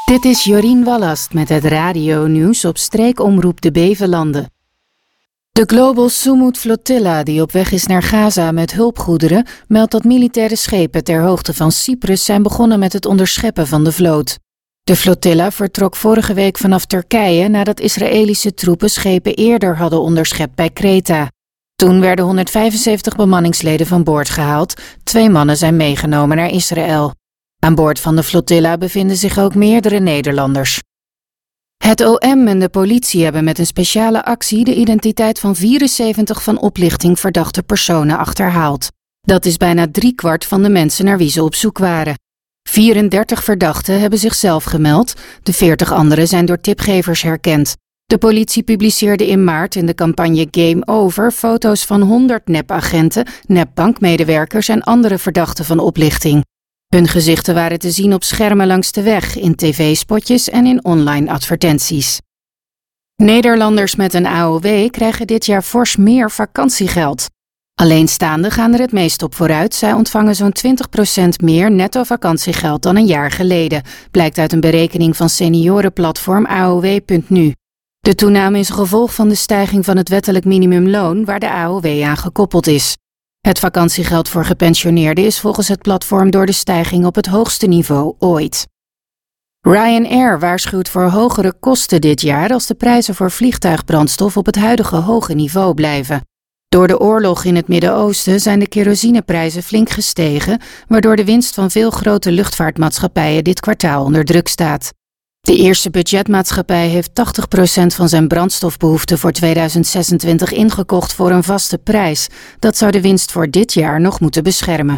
Dit is Jorien Wallast met het radio-nieuws op streekomroep de Bevelanden. De Global Sumut Flotilla, die op weg is naar Gaza met hulpgoederen, meldt dat militaire schepen ter hoogte van Cyprus zijn begonnen met het onderscheppen van de vloot. De flotilla vertrok vorige week vanaf Turkije nadat Israëlische troepen schepen eerder hadden onderschept bij Kreta. Toen werden 175 bemanningsleden van boord gehaald. 2 mannen zijn meegenomen naar Israël. Aan boord van de flotilla bevinden zich ook meerdere Nederlanders. Het OM en de politie hebben met een speciale actie de identiteit van 74 van oplichting verdachte personen achterhaald. Dat is bijna 3/4 van de mensen naar wie ze op zoek waren. 34 verdachten hebben zichzelf gemeld, de 40 anderen zijn door tipgevers herkend. De politie publiceerde in maart in de campagne Game Over foto's van 100 nepagenten, nepbankmedewerkers en andere verdachten van oplichting. Hun gezichten waren te zien op schermen langs de weg, in tv-spotjes en in online advertenties. Nederlanders met een AOW krijgen dit jaar fors meer vakantiegeld. Alleenstaanden gaan er het meest op vooruit. Zij ontvangen zo'n 20% meer netto vakantiegeld dan een jaar geleden, blijkt uit een berekening van seniorenplatform AOW.nu. De toename is een gevolg van de stijging van het wettelijk minimumloon waar de AOW aan gekoppeld is. Het vakantiegeld voor gepensioneerden is volgens het platform door de stijging op het hoogste niveau ooit. Ryanair waarschuwt voor hogere kosten dit jaar als de prijzen voor vliegtuigbrandstof op het huidige hoge niveau blijven. Door de oorlog in het Midden-Oosten zijn de kerosineprijzen flink gestegen, waardoor de winst van veel grote luchtvaartmaatschappijen dit kwartaal onder druk staat. De eerste budgetmaatschappij heeft 80% van zijn brandstofbehoefte voor 2026 ingekocht voor een vaste prijs. Dat zou de winst voor dit jaar nog moeten beschermen.